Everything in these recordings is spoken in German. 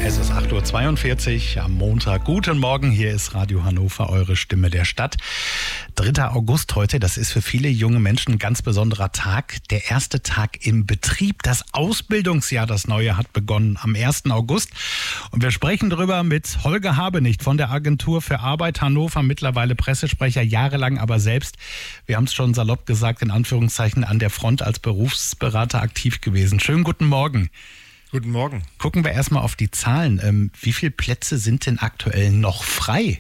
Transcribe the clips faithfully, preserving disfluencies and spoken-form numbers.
Es ist acht Uhr zweiundvierzig am Montag. Guten Morgen, hier ist Radio Hannover, eure Stimme der Stadt. dritter August heute, das ist für viele junge Menschen ein ganz besonderer Tag. Der erste Tag im Betrieb. Das Ausbildungsjahr, das neue, hat begonnen am ersten August. Und wir sprechen darüber mit Holger Habenicht von der Agentur für Arbeit Hannover, mittlerweile Pressesprecher, jahrelang aber selbst, wir haben es schon salopp gesagt, in Anführungszeichen an der Front als Berufsberater aktiv gewesen. Schönen guten Morgen. Guten Morgen. Gucken wir erstmal auf die Zahlen. Ähm, wie viele Plätze sind denn aktuell noch frei?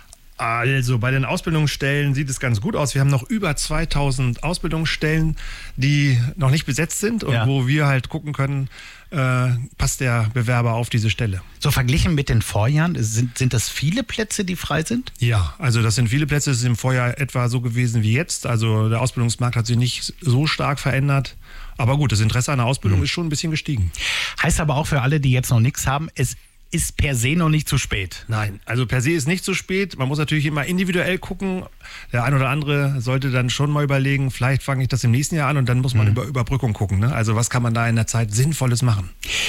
Also bei den Ausbildungsstellen sieht es ganz gut aus. Wir haben noch über zweitausend Ausbildungsstellen, die noch nicht besetzt sind und ja. wo wir halt gucken können, äh, passt der Bewerber auf diese Stelle. So verglichen mit den Vorjahren, sind, sind das viele Plätze, die frei sind? Ja, also das sind viele Plätze. Es ist im Vorjahr etwa so gewesen wie jetzt. Also der Ausbildungsmarkt hat sich nicht so stark verändert. Aber gut, das Interesse an der Ausbildung mhm. ist schon ein bisschen gestiegen. Heißt aber auch für alle, die jetzt noch nichts haben, es ist per se noch nicht zu spät. Nein, also per se ist nicht zu spät. Man muss natürlich immer individuell gucken. Der ein oder andere sollte dann schon mal überlegen, vielleicht fange ich das im nächsten Jahr an und dann muss man mhm. über Überbrückung gucken. Ne? Also was kann man da in der Zeit Sinnvolles machen?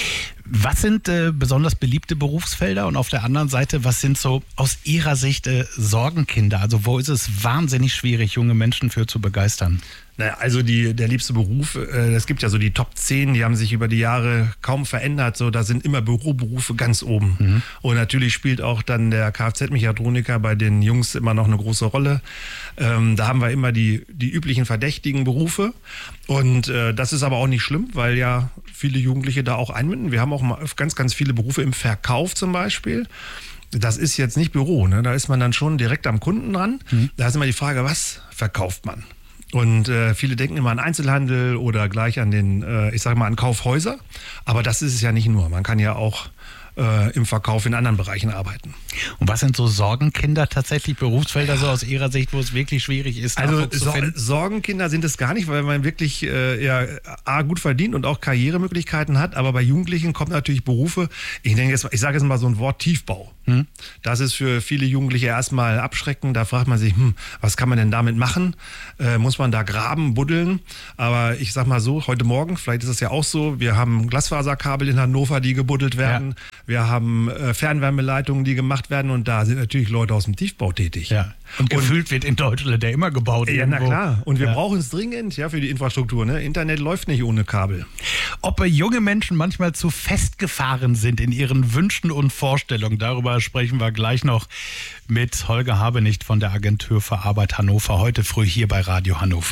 Was sind äh, besonders beliebte Berufsfelder und auf der anderen Seite, was sind so aus Ihrer Sicht äh, Sorgenkinder? Also wo ist es wahnsinnig schwierig, junge Menschen für zu begeistern? Naja, also die, der liebste Beruf, äh, es gibt ja so die Top zehn, die haben sich über die Jahre kaum verändert. So, da sind immer Büroberufe ganz oben. Mhm. Und natürlich spielt auch dann der Kfz-Mechatroniker bei den Jungs immer noch eine große Rolle. Ähm, da haben wir immer die, die üblichen verdächtigen Berufe. Und äh, das ist aber auch nicht schlimm, weil ja viele Jugendliche da auch einbinden. Wir haben auch mal ganz, ganz viele Berufe im Verkauf zum Beispiel. Das ist jetzt nicht Büro, ne? Da ist man dann schon direkt am Kunden dran. Mhm. Da ist immer die Frage, was verkauft man? Und äh, viele denken immer an Einzelhandel oder gleich an den, äh, ich sage mal, an Kaufhäuser. Aber das ist es ja nicht nur. Man kann ja auch äh, im Verkauf in anderen Bereichen arbeiten. Und was sind so Sorgenkinder tatsächlich, Berufsfelder so aus Ihrer Sicht, wo es wirklich schwierig ist, also zu finden? Sorgenkinder sind es gar nicht, weil man wirklich äh, ja, A, gut verdient und auch Karrieremöglichkeiten hat. Aber bei Jugendlichen kommen natürlich Berufe, ich denke jetzt, ich sage jetzt mal so ein Wort, Tiefbau. Hm. Das ist für viele Jugendliche erstmal abschreckend. Da fragt man sich, hm, was kann man denn damit machen? Äh, muss man da graben, buddeln? Aber ich sag mal so, heute Morgen, vielleicht ist es ja auch so, wir haben Glasfaserkabel in Hannover, die gebuddelt werden. Ja. Wir haben äh, Fernwärmeleitungen, die gemacht werden. Und da sind natürlich Leute aus dem Tiefbau tätig. Ja. Und gefühlt und, wird in Deutschland der immer gebaut. Ja, irgendwo. Na klar. Und wir ja. brauchen es dringend ja, für die Infrastruktur. Ne? Internet läuft nicht ohne Kabel. Ob junge Menschen manchmal zu festgefahren sind in ihren Wünschen und Vorstellungen, darüber sprechen wir gleich noch mit Holger Habenicht von der Agentur für Arbeit Hannover, heute früh hier bei Radio Hannover.